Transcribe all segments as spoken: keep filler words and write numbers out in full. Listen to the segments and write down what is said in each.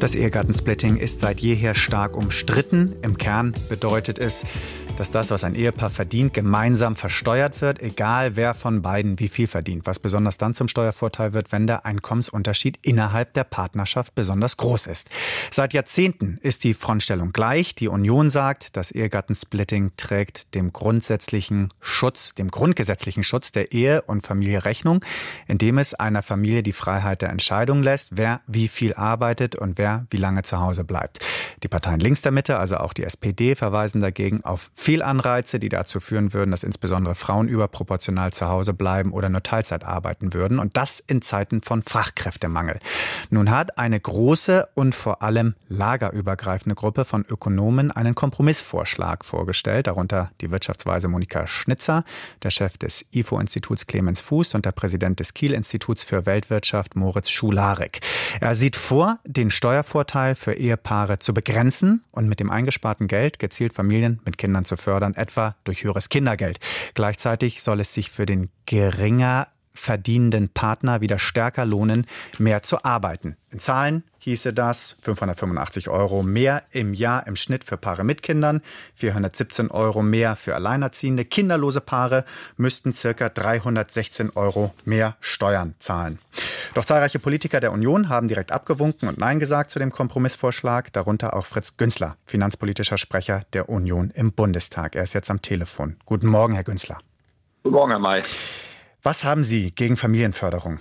Das Ehegattensplitting ist seit jeher stark umstritten. Im Kern bedeutet es, dass das, was ein Ehepaar verdient, gemeinsam versteuert wird, egal wer von beiden wie viel verdient. Was besonders dann zum Steuervorteil wird, wenn der Einkommensunterschied innerhalb der Partnerschaft besonders groß ist. Seit Jahrzehnten ist die Frontstellung gleich. Die Union sagt, das Ehegattensplitting trägt dem grundsätzlichen Schutz, dem grundgesetzlichen Schutz der Ehe und Familie Rechnung, indem es einer Familie die Freiheit der Entscheidung lässt, wer wie viel arbeitet und wer wie lange zu Hause bleibt. Die Parteien links der Mitte, also auch die S P D, verweisen dagegen auf Fehlanreize, die dazu führen würden, dass insbesondere Frauen überproportional zu Hause bleiben oder nur Teilzeit arbeiten würden. Und das in Zeiten von Fachkräftemangel. Nun hat eine große und vor allem lagerübergreifende Gruppe von Ökonomen einen Kompromissvorschlag vorgestellt, darunter die Wirtschaftsweise Monika Schnitzer, der Chef des I F O-Instituts Clemens Fuß und der Präsident des Kiel-Instituts für Weltwirtschaft Moritz Schularek. Er sieht vor, den Steuervorteil für Ehepaare zu begrenzen und mit dem eingesparten Geld gezielt Familien mit Kindern zu fördern, etwa durch höheres Kindergeld. Gleichzeitig soll es sich für den geringer verdienenden Partner wieder stärker lohnen, mehr zu arbeiten. In Zahlen hieße das fünfhundertfünfundachtzig Euro mehr im Jahr im Schnitt für Paare mit Kindern, vierhundertsiebzehn Euro mehr für Alleinerziehende. Kinderlose Paare müssten ca. dreihundertsechzehn Euro mehr Steuern zahlen. Doch zahlreiche Politiker der Union haben direkt abgewunken und Nein gesagt zu dem Kompromissvorschlag, darunter auch Fritz Günzler, finanzpolitischer Sprecher der Union im Bundestag. Er ist jetzt am Telefon. Guten Morgen, Herr Günzler. Guten Morgen, Herr May. Was haben Sie gegen Familienförderung?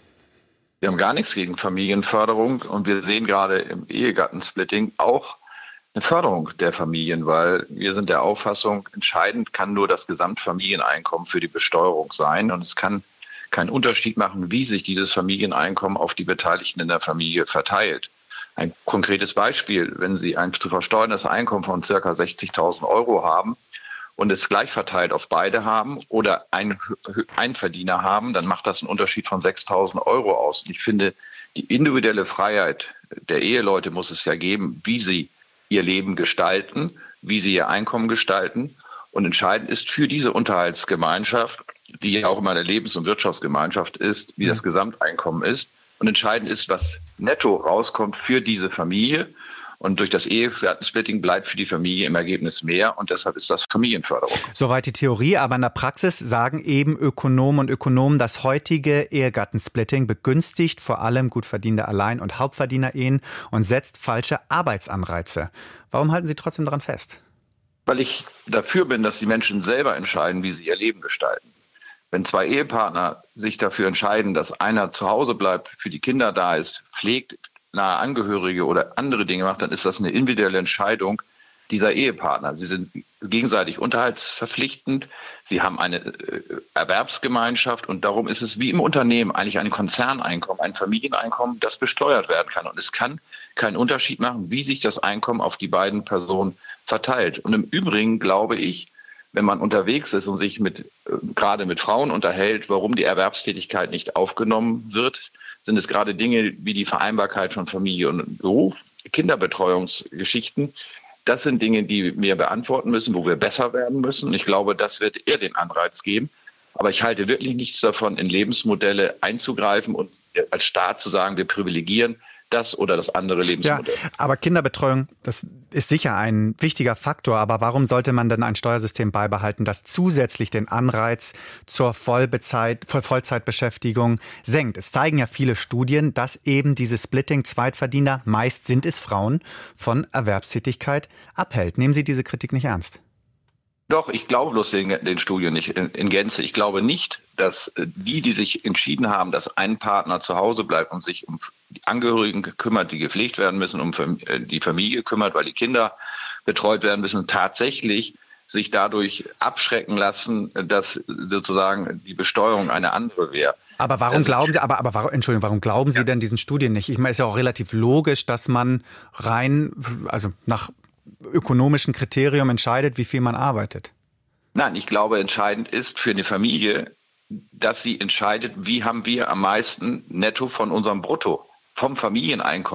Wir haben gar nichts gegen Familienförderung und wir sehen gerade im Ehegattensplitting auch eine Förderung der Familien, weil wir sind der Auffassung, entscheidend kann nur das Gesamtfamilieneinkommen für die Besteuerung sein und es kann keinen Unterschied machen, wie sich dieses Familieneinkommen auf die Beteiligten in der Familie verteilt. Ein konkretes Beispiel, wenn Sie ein zu versteuerndes Einkommen von ca. sechzigtausend Euro haben, und es gleich verteilt auf beide haben oder einen Einverdiener haben, dann macht das einen Unterschied von sechstausend Euro aus. Und ich finde, die individuelle Freiheit der Eheleute muss es ja geben, wie sie ihr Leben gestalten, wie sie ihr Einkommen gestalten. Und entscheidend ist für diese Unterhaltsgemeinschaft, die ja auch immer eine Lebens- und Wirtschaftsgemeinschaft ist, wie das Gesamteinkommen ist. Und entscheidend ist, was netto rauskommt für diese Familie. Und durch das Ehegattensplitting bleibt für die Familie im Ergebnis mehr und deshalb ist das Familienförderung. Soweit die Theorie, aber in der Praxis sagen eben Ökonomen und Ökonomen, das heutige Ehegattensplitting begünstigt vor allem gut verdienende Allein- und Hauptverdiener-Ehen und setzt falsche Arbeitsanreize. Warum halten Sie trotzdem daran fest? Weil ich dafür bin, dass die Menschen selber entscheiden, wie sie ihr Leben gestalten. Wenn zwei Ehepartner sich dafür entscheiden, dass einer zu Hause bleibt, für die Kinder da ist, pflegt, nahe Angehörige oder andere Dinge macht, dann ist das eine individuelle Entscheidung dieser Ehepartner. Sie sind gegenseitig unterhaltsverpflichtend, sie haben eine äh, Erwerbsgemeinschaft und darum ist es wie im Unternehmen eigentlich ein Konzerneinkommen, ein Familieneinkommen, das besteuert werden kann. Und es kann keinen Unterschied machen, wie sich das Einkommen auf die beiden Personen verteilt. Und im Übrigen glaube ich, wenn man unterwegs ist und sich mit, äh, gerade mit Frauen unterhält, warum die Erwerbstätigkeit nicht aufgenommen wird, sind es gerade Dinge wie die Vereinbarkeit von Familie und Beruf, Kinderbetreuungsgeschichten. Das sind Dinge, die wir beantworten müssen, wo wir besser werden müssen. Und ich glaube, das wird eher den Anreiz geben. Aber ich halte wirklich nichts davon, in Lebensmodelle einzugreifen und als Staat zu sagen, wir privilegieren das oder das andere Lebensmodell. Ja, aber Kinderbetreuung, das ist sicher ein wichtiger Faktor. Aber warum sollte man denn ein Steuersystem beibehalten, das zusätzlich den Anreiz zur Vollbezeit, Vollzeitbeschäftigung senkt? Es zeigen ja viele Studien, dass eben dieses Splitting Zweitverdiener, meist sind es Frauen, von Erwerbstätigkeit abhält. Nehmen Sie diese Kritik nicht ernst? Doch, ich glaube bloß den, den Studien nicht in, in Gänze. Ich glaube nicht, dass die, die sich entschieden haben, dass ein Partner zu Hause bleibt und sich um die Angehörigen kümmert, die gepflegt werden müssen, um die Familie kümmert, weil die Kinder betreut werden müssen, tatsächlich sich dadurch abschrecken lassen, dass sozusagen die Besteuerung eine andere wäre. Aber warum also, glauben Sie, aber, aber warum, Entschuldigung, warum glauben Sie ja. denn diesen Studien nicht? Ich meine, es ist ja auch relativ logisch, dass man rein, also nach ökonomischen Kriterium entscheidet, wie viel man arbeitet. Nein, ich glaube, entscheidend ist für eine Familie, dass sie entscheidet, wie haben wir am meisten netto von unserem Brutto, vom Familieneinkommen.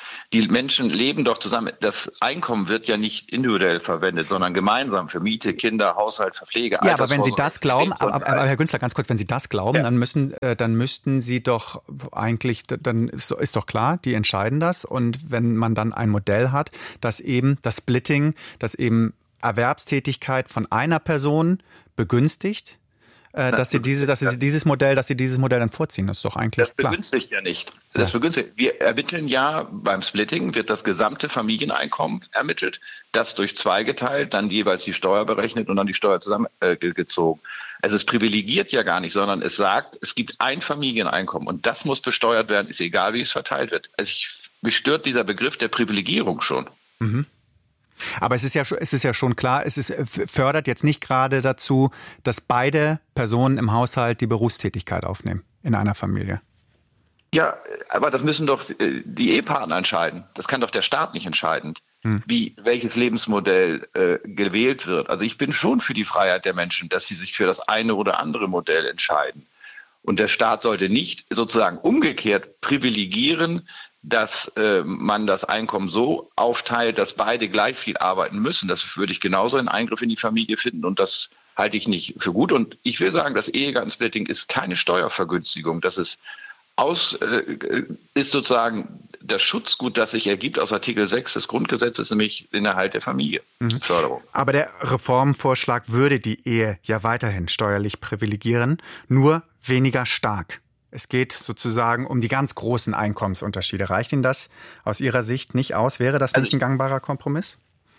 Die Menschen leben doch zusammen. Das Einkommen wird ja nicht individuell verwendet, sondern gemeinsam für Miete, Kinder, Haushalt, für Pflege. Ja, aber wenn Sie das glauben, aber, aber, aber Herr Günzler, ganz kurz, wenn Sie das glauben, ja. dann müssen, äh, dann müssten Sie doch eigentlich, dann ist, ist doch klar, die entscheiden das. Und wenn man dann ein Modell hat, dass eben das Splitting, dass eben Erwerbstätigkeit von einer Person begünstigt, äh, dass Sie diese, dass Sie dieses Modell, dass Sie dieses Modell dann vorziehen, das ist doch eigentlich das klar. Das begünstigt ja nicht. Das ja. begünstigt. Wir ermitteln ja beim Splitting wird das gesamte Familieneinkommen ermittelt, das durch zwei geteilt, dann jeweils die Steuer berechnet und dann die Steuer zusammengezogen. Äh, also es privilegiert ja gar nicht, sondern es sagt, es gibt ein Familieneinkommen und das muss besteuert werden, ist egal, wie es verteilt wird. Also ich, mich stört dieser Begriff der Privilegierung schon. Mhm. Aber es ist ja, es ist ja schon klar, es ist, fördert jetzt nicht gerade dazu, dass beide Personen im Haushalt die Berufstätigkeit aufnehmen in einer Familie. Ja, aber das müssen doch die Ehepartner entscheiden. Das kann doch der Staat nicht entscheiden, hm. wie welches Lebensmodell äh, gewählt wird. Also ich bin schon für die Freiheit der Menschen, dass sie sich für das eine oder andere Modell entscheiden. Und der Staat sollte nicht sozusagen umgekehrt privilegieren, dass äh, man das Einkommen so aufteilt, dass beide gleich viel arbeiten müssen. Das würde ich genauso einen Eingriff in die Familie finden und das halte ich nicht für gut. Und ich will sagen, das Ehegattensplitting ist keine Steuervergünstigung. Das ist, aus, äh, ist sozusagen das Schutzgut, das sich ergibt aus Artikel sechs des Grundgesetzes, nämlich den Erhalt der Familie. Mhm. Förderung. Aber der Reformvorschlag würde die Ehe ja weiterhin steuerlich privilegieren, nur weniger stark. Es geht sozusagen um die ganz großen Einkommensunterschiede. Reicht Ihnen das aus Ihrer Sicht nicht aus? Wäre das nicht ein gangbarer Kompromiss?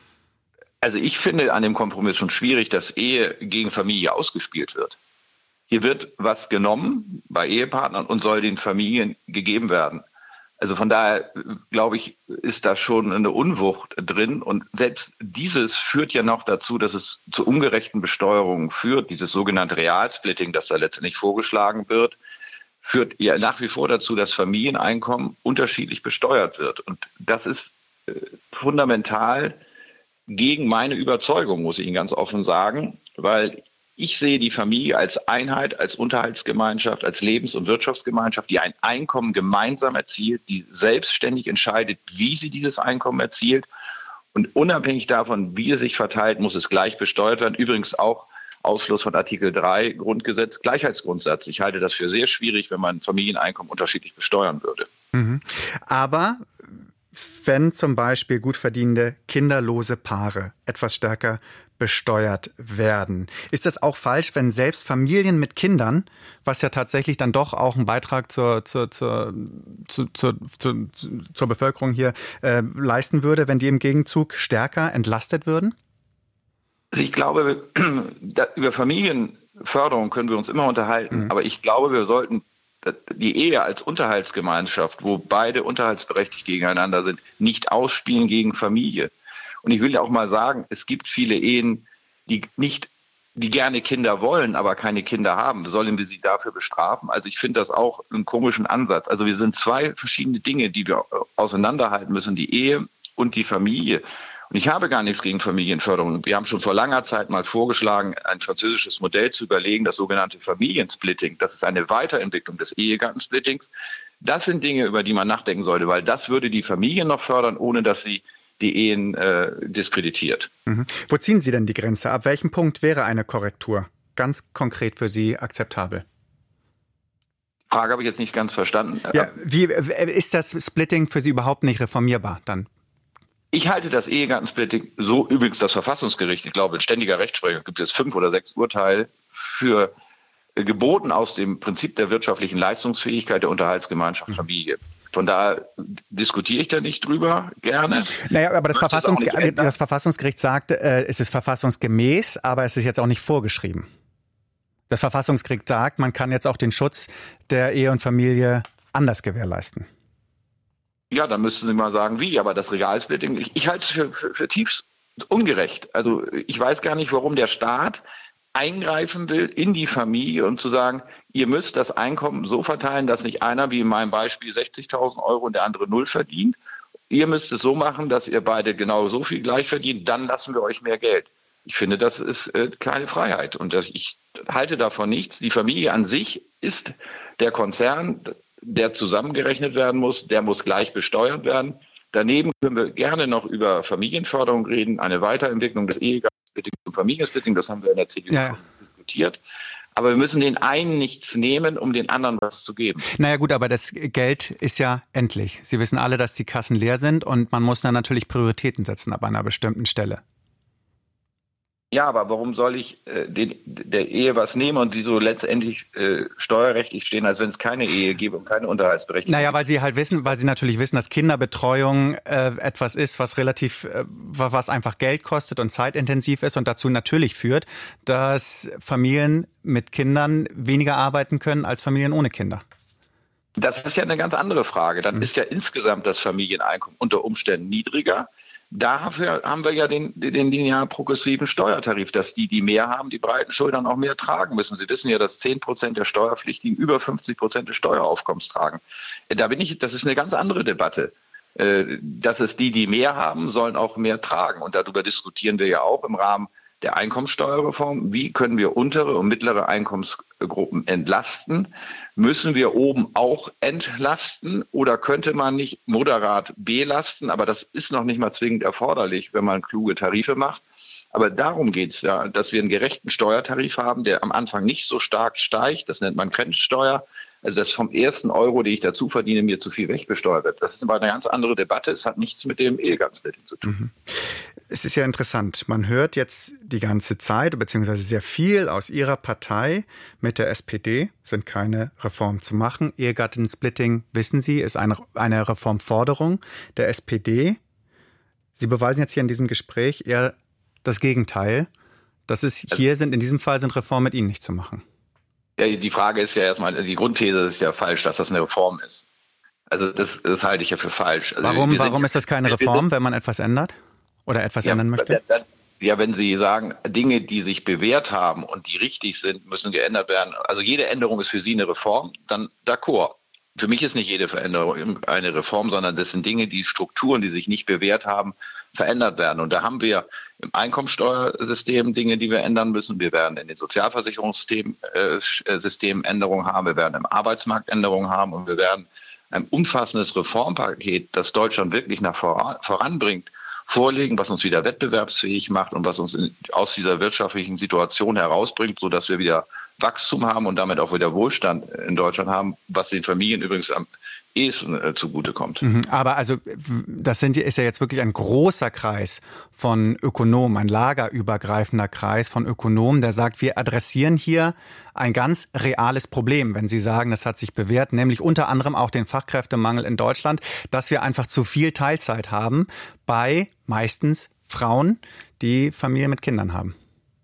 Also ich finde an dem Kompromiss schon schwierig, dass Ehe gegen Familie ausgespielt wird. Hier wird was genommen bei Ehepartnern und soll den Familien gegeben werden. Also von daher, glaube ich, ist da schon eine Unwucht drin. Und selbst dieses führt ja noch dazu, dass es zu ungerechten Besteuerungen führt. Dieses sogenannte Realsplitting, das da letztendlich vorgeschlagen wird, führt ja nach wie vor dazu, dass Familieneinkommen unterschiedlich besteuert wird. Und das ist äh, fundamental gegen meine Überzeugung, muss ich Ihnen ganz offen sagen, weil ich sehe die Familie als Einheit, als Unterhaltsgemeinschaft, als Lebens- und Wirtschaftsgemeinschaft, die ein Einkommen gemeinsam erzielt, die selbstständig entscheidet, wie sie dieses Einkommen erzielt. Und unabhängig davon, wie es sich verteilt, muss es gleich besteuert werden. Übrigens auch Ausschluss von Artikel drei Grundgesetz, Gleichheitsgrundsatz. Ich halte das für sehr schwierig, wenn man Familieneinkommen unterschiedlich besteuern würde. Mhm. Aber wenn zum Beispiel gut verdienende kinderlose Paare etwas stärker besteuert werden, ist das auch falsch, wenn selbst Familien mit Kindern, was ja tatsächlich dann doch auch einen Beitrag zur, zur, zur, zur, zur, zur, zur Bevölkerung hier äh, leisten würde, wenn die im Gegenzug stärker entlastet würden? Also ich glaube, über Familienförderung können wir uns immer unterhalten, mhm. aber ich glaube, wir sollten die Ehe als Unterhaltsgemeinschaft, wo beide unterhaltsberechtigt gegeneinander sind, nicht ausspielen gegen Familie. Und ich will ja auch mal sagen, es gibt viele Ehen, die nicht, die gerne Kinder wollen, aber keine Kinder haben. Sollen wir sie dafür bestrafen? Also ich finde das auch einen komischen Ansatz. Also wir sind zwei verschiedene Dinge, die wir auseinanderhalten müssen, die Ehe und die Familie. Und ich habe gar nichts gegen Familienförderung. Wir haben schon vor langer Zeit mal vorgeschlagen, ein französisches Modell zu überlegen, das sogenannte Familiensplitting. Das ist eine Weiterentwicklung des Ehegattensplittings. Das sind Dinge, über die man nachdenken sollte, weil das würde die Familien noch fördern, ohne dass sie die Ehen äh, diskreditiert. Mhm. Wo ziehen Sie denn die Grenze? Ab welchem Punkt wäre eine Korrektur ganz konkret für Sie akzeptabel? Die Frage habe ich jetzt nicht ganz verstanden. Ja, wie ist das Splitting für Sie überhaupt nicht reformierbar dann? Ich halte das Ehegattensplitting, so übrigens das Verfassungsgericht, ich glaube in ständiger Rechtsprechung gibt es fünf oder sechs Urteile, für geboten aus dem Prinzip der wirtschaftlichen Leistungsfähigkeit der Unterhaltsgemeinschaft Familie. Von daher diskutiere ich da nicht drüber, gerne. Naja, aber das, Verfassungsge- das Verfassungsgericht sagt, äh, es ist verfassungsgemäß, aber es ist jetzt auch nicht vorgeschrieben. Das Verfassungsgericht sagt, man kann jetzt auch den Schutz der Ehe und Familie anders gewährleisten. Ja, dann müssten Sie mal sagen, wie. Aber das Realsplitting, ich, ich halte es für, für, für tiefst ungerecht. Also ich weiß gar nicht, warum der Staat eingreifen will in die Familie und zu sagen, ihr müsst das Einkommen so verteilen, dass nicht einer, wie in meinem Beispiel, sechzigtausend Euro und der andere null verdient. Ihr müsst es so machen, dass ihr beide genau so viel gleich verdient, dann lassen wir euch mehr Geld. Ich finde, das ist äh, keine Freiheit und das, ich halte davon nichts. Die Familie an sich ist der Konzern, der zusammengerechnet werden muss, der muss gleich besteuert werden. Daneben können wir gerne noch über Familienförderung reden, eine Weiterentwicklung des Ehegattensplittings zum Familiensplitting, das haben wir in der C D U ja. schon diskutiert. Aber wir müssen den einen nichts nehmen, um den anderen was zu geben. Naja gut, aber das Geld ist ja endlich. Sie wissen alle, dass die Kassen leer sind und man muss dann natürlich Prioritäten setzen ab einer bestimmten Stelle. Ja, aber warum soll ich äh, den, der Ehe was nehmen und sie so letztendlich äh, steuerrechtlich stehen, als wenn es keine Ehe gäbe und keine Unterhaltsberechtigung? Naja, weil sie halt wissen, weil sie natürlich wissen, dass Kinderbetreuung äh, etwas ist, was relativ, äh, was einfach Geld kostet und zeitintensiv ist und dazu natürlich führt, dass Familien mit Kindern weniger arbeiten können als Familien ohne Kinder. Das ist ja eine ganz andere Frage. Dann mhm. ist ja insgesamt das Familieneinkommen unter Umständen niedriger. Dafür haben wir ja den, den linear progressiven Steuertarif, dass die, die mehr haben, die breiten Schultern auch mehr tragen müssen. Sie wissen ja, dass zehn Prozent der Steuerpflichtigen über fünfzig Prozent des Steueraufkommens tragen. Da bin ich, das ist eine ganz andere Debatte. Dass es die, die mehr haben, sollen auch mehr tragen. Und darüber diskutieren wir ja auch im Rahmen der Einkommensteuerreform. Wie können wir untere und mittlere Einkommensgruppen entlasten? Müssen wir oben auch entlasten oder könnte man nicht moderat belasten? Aber das ist noch nicht mal zwingend erforderlich, wenn man kluge Tarife macht. Aber darum geht es ja, dass wir einen gerechten Steuertarif haben, der am Anfang nicht so stark steigt. Das nennt man Grenzsteuer. Also dass vom ersten Euro, den ich dazu verdiene, mir zu viel wegbesteuert wird. Das ist aber eine ganz andere Debatte. Es hat nichts mit dem Ehegattensplitting zu tun. Es ist ja interessant. Man hört jetzt die ganze Zeit, beziehungsweise sehr viel aus Ihrer Partei mit der S P D, sind keine Reformen zu machen. Ehegattensplitting, wissen Sie, ist eine, eine Reformforderung der S P D. Sie beweisen jetzt hier in diesem Gespräch eher das Gegenteil. Das ist, hier sind, in diesem Fall sind Reformen mit Ihnen nicht zu machen. Ja, die Frage ist ja erstmal, die Grundthese ist ja falsch, dass das eine Reform ist. Also das, das halte ich ja für falsch. Also warum warum ist das keine Reform, wenn man etwas ändert oder etwas ja, ändern möchte? Ja, wenn Sie sagen, Dinge, die sich bewährt haben und die richtig sind, müssen geändert werden. Also jede Änderung ist für Sie eine Reform, dann d'accord. Für mich ist nicht jede Veränderung eine Reform, sondern das sind Dinge, die Strukturen, die sich nicht bewährt haben, verändert werden. Und da haben wir im Einkommensteuersystem Dinge, die wir ändern müssen. Wir werden in den Sozialversicherungssystemen äh, Änderungen haben. Wir werden im Arbeitsmarkt Änderungen haben. Und wir werden ein umfassendes Reformpaket, das Deutschland wirklich nach voran, voranbringt, vorlegen, was uns wieder wettbewerbsfähig macht und was uns in, aus dieser wirtschaftlichen Situation herausbringt, sodass wir wieder Wachstum haben und damit auch wieder Wohlstand in Deutschland haben, was den Familien übrigens am ehesten äh, zugutekommt. Aber also das sind, ist ja jetzt wirklich ein großer Kreis von Ökonomen, ein lagerübergreifender Kreis von Ökonomen, der sagt, wir adressieren hier ein ganz reales Problem, wenn Sie sagen, das hat sich bewährt, nämlich unter anderem auch den Fachkräftemangel in Deutschland, dass wir einfach zu viel Teilzeit haben bei meistens Frauen, die Familie mit Kindern haben.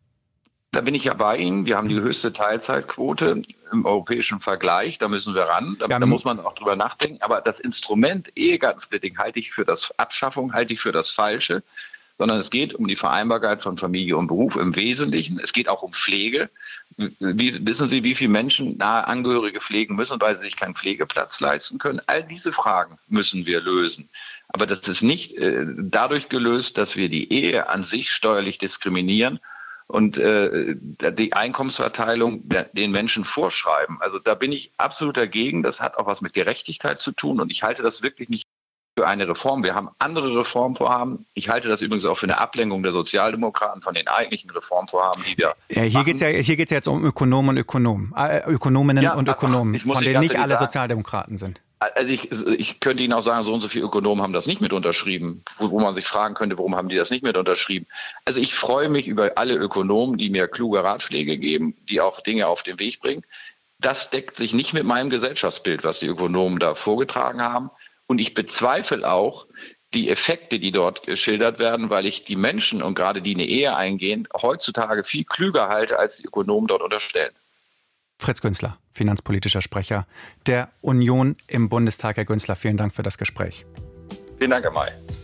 Da bin ich ja bei Ihnen. Wir haben die höchste Teilzeitquote im europäischen Vergleich. Da müssen wir ran. Da, da muss man auch drüber nachdenken. Aber das Instrument Ehegattensplitting halte ich für das Abschaffung, halte ich für das Falsche. Sondern es geht um die Vereinbarkeit von Familie und Beruf im Wesentlichen. Es geht auch um Pflege. Wie, wissen Sie, wie viele Menschen nahe Angehörige pflegen müssen, weil sie sich keinen Pflegeplatz leisten können? All diese Fragen müssen wir lösen. Aber das ist nicht äh, dadurch gelöst, dass wir die Ehe an sich steuerlich diskriminieren und äh, die Einkommensverteilung den Menschen vorschreiben. Also da bin ich absolut dagegen. Das hat auch was mit Gerechtigkeit zu tun. Und ich halte das wirklich nicht für eine Reform. Wir haben andere Reformvorhaben. Ich halte das übrigens auch für eine Ablenkung der Sozialdemokraten von den eigentlichen Reformvorhaben, die wir ja, hier geht es ja, hier geht's ja jetzt um Ökonomen und Ökonomen, äh, Ökonominnen ja, und Ökonomen, ach, von denen nicht alle sagen, Sozialdemokraten sind. Also ich, ich könnte Ihnen auch sagen, so und so viele Ökonomen haben das nicht mit unterschrieben, wo, wo man sich fragen könnte, warum haben die das nicht mit unterschrieben. Also ich freue mich über alle Ökonomen, die mir kluge Ratschläge geben, die auch Dinge auf den Weg bringen. Das deckt sich nicht mit meinem Gesellschaftsbild, was die Ökonomen da vorgetragen haben. Und ich bezweifle auch die Effekte, die dort geschildert werden, weil ich die Menschen und gerade die eine Ehe eingehen, heutzutage viel klüger halte, als die Ökonomen dort unterstellen. Fritz Günzler, finanzpolitischer Sprecher der Union im Bundestag. Herr Günzler, vielen Dank für das Gespräch. Vielen Dank, Herr May.